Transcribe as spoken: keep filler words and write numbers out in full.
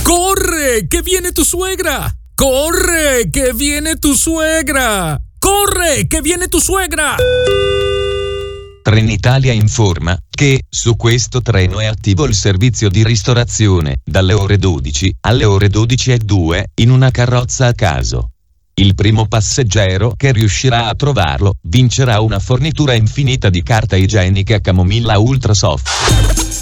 Corre, che viene tu suegra! Corre, che viene tu suegra! Corre, che viene tu suegra! Trenitalia informa che su questo treno è attivo il servizio di ristorazione dalle ore dodici alle ore dodici e due in una carrozza a caso. Il primo passeggero che riuscirà a trovarlo vincerà una fornitura infinita di carta igienica Camomilla Ultra Soft.